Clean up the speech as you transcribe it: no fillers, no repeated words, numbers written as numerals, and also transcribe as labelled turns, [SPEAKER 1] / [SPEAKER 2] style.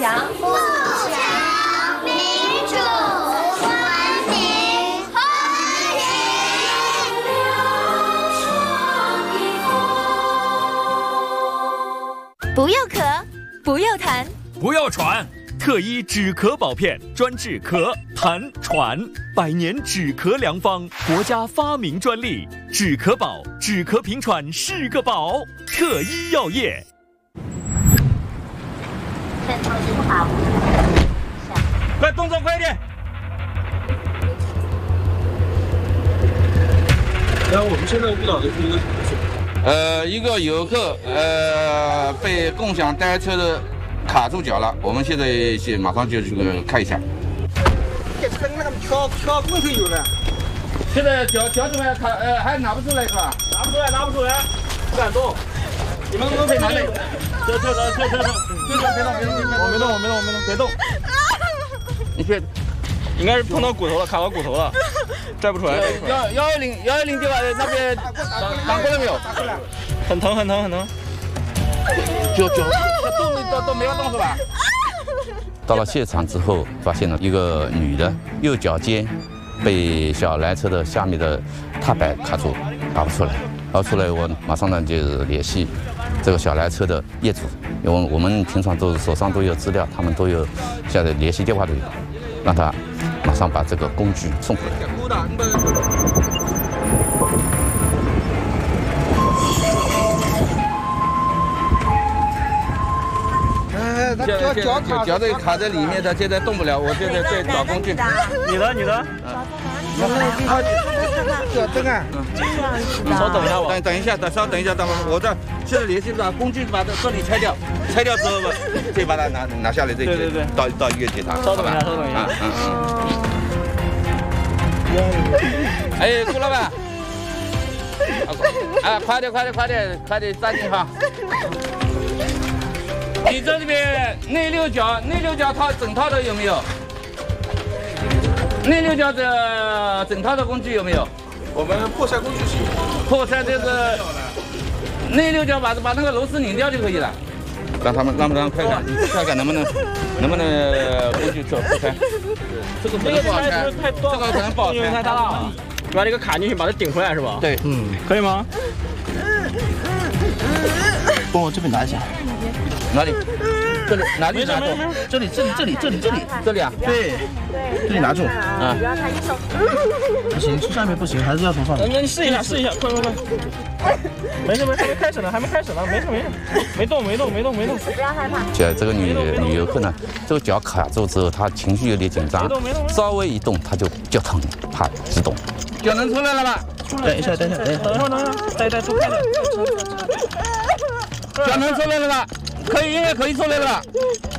[SPEAKER 1] 强，
[SPEAKER 2] 富强，民主，文明，和
[SPEAKER 1] 平。不要咳，不要痰，
[SPEAKER 3] 不要喘。特医止咳宝片，专治咳、痰、喘，100年止咳良方，国家发明专利。止咳宝，止咳平喘是个宝。特医药业。
[SPEAKER 4] 快动作快一点！
[SPEAKER 5] 然后我们现在遇到的是一个什么情况？
[SPEAKER 6] 一个游客被共享单车的卡住脚了，我们现在马上就去看一下。
[SPEAKER 4] 跟那个挑棍头有了。
[SPEAKER 6] 现在脚怎么样？还拿不出来是吧？
[SPEAKER 4] 拿不出来，不敢动。你们都在哪里？这，我没动，别动。你别，应该是碰到骨头了，卡到骨头了，拽不出来。110电话那边打过来没有？很疼。
[SPEAKER 6] 脚都没法动是吧？到了现场之后，发现了一个女的右脚尖被小来车的下面的踏板卡住，拔不出来。拔不出来，我马上呢就联系这个小来车的业主，因为我们平常都手上都有资料，他们都有现在联系电话都有，让他马上把这个工具送回来。他脚这卡在里面，他现在动不了。我现在在找工具。
[SPEAKER 4] 你的。
[SPEAKER 6] 脚蹬啊！
[SPEAKER 4] 稍等一下吧。
[SPEAKER 6] 等一下，稍等一下，我这现在联系把工具把这里拆掉，拆掉之后再把它拿下来，再到医院检查。
[SPEAKER 4] 稍等一下。
[SPEAKER 6] 哎，顾老板，快点站紧哈！你这里边内六角套整套的有没有？内六角的整套的工具有没有？
[SPEAKER 5] 我们破拆工具是有。
[SPEAKER 6] 破拆这个内六角把那个螺丝拧掉就可以了。让他们看看能不能工具破拆。这个不好拆，这个可能不好拆，
[SPEAKER 4] 太大了。把这个卡进去，把它顶回来是吧？
[SPEAKER 6] 对，
[SPEAKER 4] 可以吗？帮我这边拿一下。
[SPEAKER 6] 哪里？这里哪里拿住？
[SPEAKER 4] 这里
[SPEAKER 6] 啊？
[SPEAKER 4] 对，这里拿住啊！不行，下面不行，还是要从上面。那你试一下，快！没事，还没开始呢，没事，没动。不要害怕。
[SPEAKER 6] 这个女游客呢，这个脚卡住之后，她情绪有点紧张，稍微一动她就疼，怕直动。脚能出来了吧？
[SPEAKER 4] 等一下，等待出来了。
[SPEAKER 6] 脚能出来了吧？可以出来了吧？